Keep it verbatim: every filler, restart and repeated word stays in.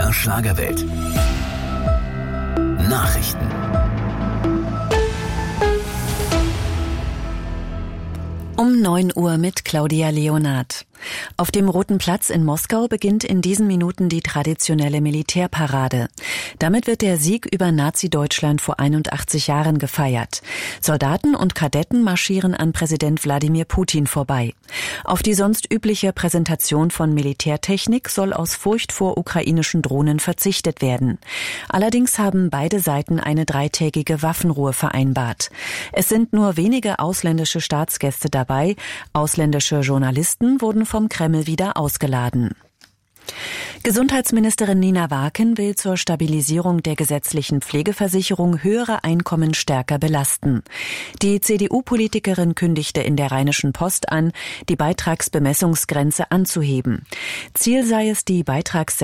M D R Schlagerwelt. Nachrichten. Um neun Uhr mit Claudia Leonard. Auf dem Roten Platz in Moskau beginnt in diesen Minuten die traditionelle Militärparade. Damit wird der Sieg über Nazi-Deutschland vor einundachtzig Jahren gefeiert. Soldaten und Kadetten marschieren an Präsident Wladimir Putin vorbei. Auf die sonst übliche Präsentation von Militärtechnik soll aus Furcht vor ukrainischen Drohnen verzichtet werden. Allerdings haben beide Seiten eine dreitägige Waffenruhe vereinbart. Es sind nur wenige ausländische Staatsgäste dabei. Ausländische Journalisten wurden vom Kreml wieder ausgeladen. Gesundheitsministerin Nina Waken will zur Stabilisierung der gesetzlichen Pflegeversicherung höhere Einkommen stärker belasten. Die C D U-Politikerin kündigte in der Rheinischen Post an, die Beitragsbemessungsgrenze anzuheben. Ziel sei es, die Beitrags